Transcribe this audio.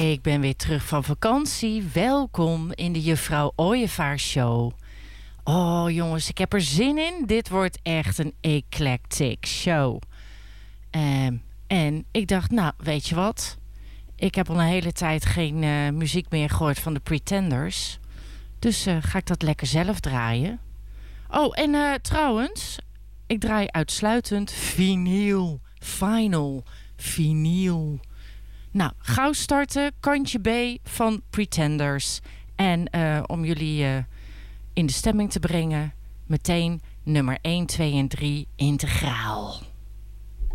Ik ben weer terug van vakantie. Welkom in de Juffrouw Ooievaar Show. Oh jongens, ik heb er zin in. Dit wordt echt een eclectic show. En ik dacht, nou, weet je wat? Ik heb al een hele tijd geen muziek meer gehoord van de Pretenders. Dus ga ik dat lekker zelf draaien. Oh, en trouwens, ik draai uitsluitend vinyl. Vinyl. Nou, gauw starten. Kantje B van Pretenders. En om jullie in de stemming te brengen, meteen nummer 1, 2 en 3 integraal.